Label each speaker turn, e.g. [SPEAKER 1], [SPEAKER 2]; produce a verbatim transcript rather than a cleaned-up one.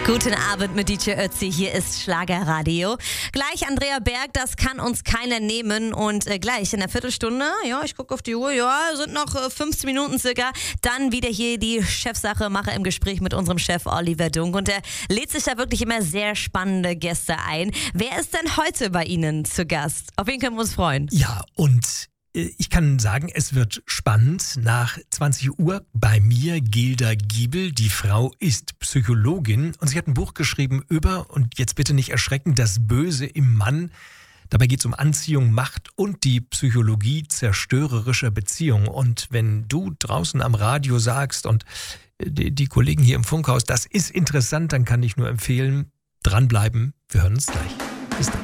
[SPEAKER 1] Guten Abend mit D J Ötzi, hier ist Schlagerradio. Gleich Andrea Berg, das kann uns keiner nehmen. Und äh, gleich in der Viertelstunde, ja, ich gucke auf die Uhr, ja, sind noch äh, fünfzehn Minuten circa. Dann wieder hier die Chefsache, mache im Gespräch mit unserem Chef Oliver Dunk. Und er lädt sich da wirklich immer sehr spannende Gäste ein. Wer ist denn heute bei Ihnen zu Gast? Auf wen können wir uns freuen?
[SPEAKER 2] Ja, und ich kann sagen, es wird spannend. Nach zwanzig Uhr bei mir Gilda Giebel. Die Frau ist Psychologin und sie hat ein Buch geschrieben über, und jetzt bitte nicht erschrecken, das Böse im Mann. Dabei geht es um Anziehung, Macht und die Psychologie zerstörerischer Beziehungen. Und wenn du draußen am Radio sagst und die, die Kollegen hier im Funkhaus, das ist interessant, dann kann ich nur empfehlen, dranbleiben. Wir hören uns gleich. Bis dann.